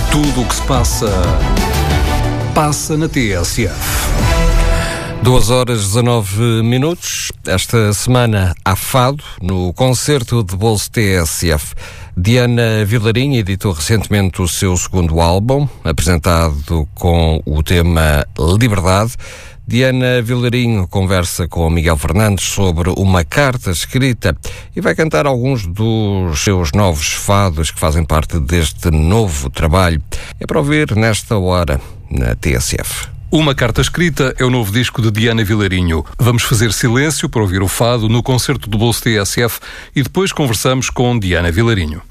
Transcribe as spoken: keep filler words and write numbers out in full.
Tudo o que se passa, passa na T S F. duas horas e dezanove minutos. Esta semana há fado no concerto de bolso T S F. Diana Vilarinho editou recentemente o seu segundo álbum, apresentado com o tema Liberdade. Diana Vilarinho conversa com Miguel Fernandes sobre uma carta escrita e vai cantar alguns dos seus novos fados que fazem parte deste novo trabalho. É para ouvir nesta hora na T S F. Uma Carta Escrita é o novo disco de Diana Vilarinho. Vamos fazer silêncio para ouvir o fado no concerto do bolso T S F e depois conversamos com Diana Vilarinho.